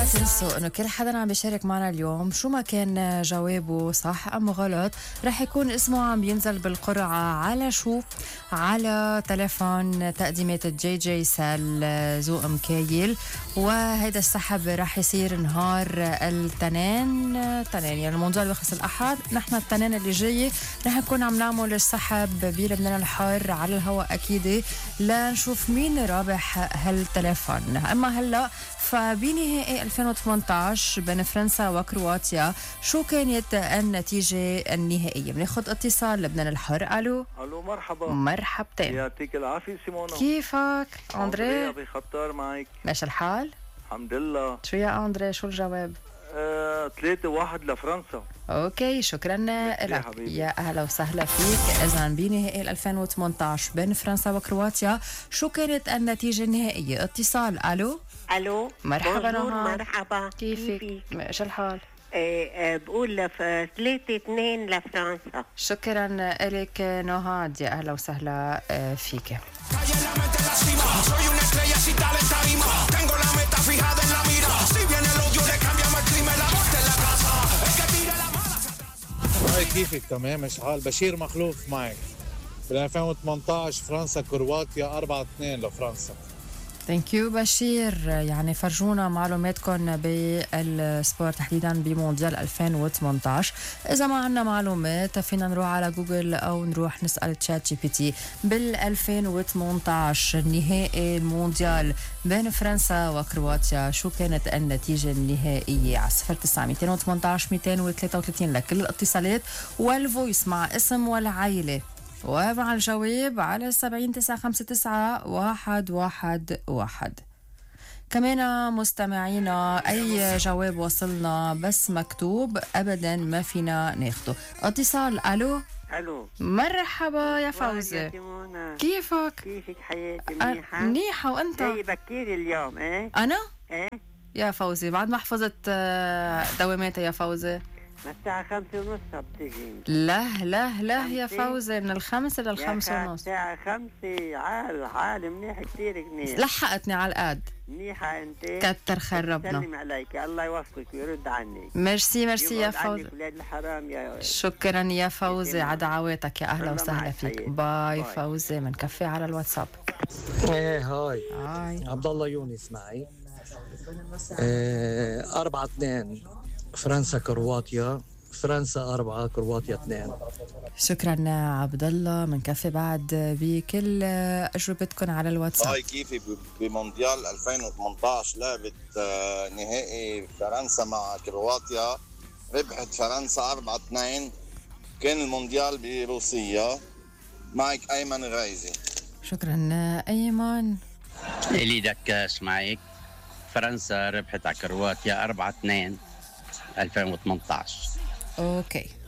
تنسوا انه كل حدا عم بيشارك معنا اليوم شو ما كان جوابه صح ام غلط رح يكون اسمه عم بينزل بالقرعه على شو؟ على تليفون تقديمات الجي جي سال ذوق مكايل. وهيدا السحب رح يصير نهار التنين يعني المونديال بيخلص الاحد، نحن التنين اللي جاي رح نكون عم نعمل السحب بلبنان الحار على الهواء اكيد لنشوف مين رابح هالتليفون. اما هلا فبنهائي 2018 بين فرنسا وكرواتيا شو كانت النتيجة النهائية؟ بناخد اتصال لبنان الحر. الو مرحبا. مرحبتين. يعطيك العافية سيمونا. كيفك؟ أندري أبي خطار معك. ماشي الحال؟ الحمد لله. شو يا أندري شو الجواب؟ 3-1 لفرنسا. اوكي شكرا لك يا اهلا وسهلا فيك. اذا بنهائي 2018 بين فرنسا وكرواتيا شو كانت النتيجة النهائية؟ اتصال. الو مرحبا نهار. مرحبا كيفك؟ ماشي الحال؟ بقول 3-2 لفرنسا. شكرا لك نهاد يا اهلا وسهلا فيك. هاي كيفك؟ تمام مش حال. بشير مخلوف معك. بال 2018 فرنسا كرواتيا 4-2 لفرنسا. ثانك يو بشير. يعني فرجونا معلوماتكم بالسبورت تحديدا بمونديال 2018. اذا ما عندنا معلومات فينا نروح على جوجل او نروح نسال تشات جي بي تي. بال 2018 نهائي المونديال بين فرنسا وكرواتيا شو كانت النتيجه النهائيه؟ على 09 218 233 لكل الاتصالات والفويس مع اسم والعائله ومع الجواب على 70-959-111. كمان مستمعينا أي جواب وصلنا بس مكتوب أبدا ما فينا ناخده. اتصال. الو مرحبا يا فوزي. كيفك حياتي؟ منيحة وأنت؟ جاي بكير اليوم. أنا؟ يا فوزي بعد ما حفظت دواماتي يا فوزي. الساعة 5:30 بتيجي. لا يا فوزي من 5 ل5:30. الساعة 5 عال منيح كتير منيح. لحقتني على القد. منيحة انت. كتر خير ربنا. سلم عليك الله يوفقك ويرد عني. ميرسي يا فوزي. ولاد الحرام يا شكرا يا فوزي على دعواتك يا اهلا وسهلا فيك. باي فوزي. منكفي على الواتساب. هاي عبد الله يونس معي. 4-2 فرنسا كرواتيا. فرنسا 4 كرواتيا 2. شكرا عبد الله. منكفي بعد بكل اجوبتكم على الواتساب. هاي كيفي بمونديال 2018 لعبت نهائي فرنسا مع كرواتيا، ربحت فرنسا 4-2. كان المونديال بروسيا. معك ايمن غايزي. شكرا ايمن. إلي دكاش معك. فرنسا ربحت على كرواتيا 4-2 2018. اوكي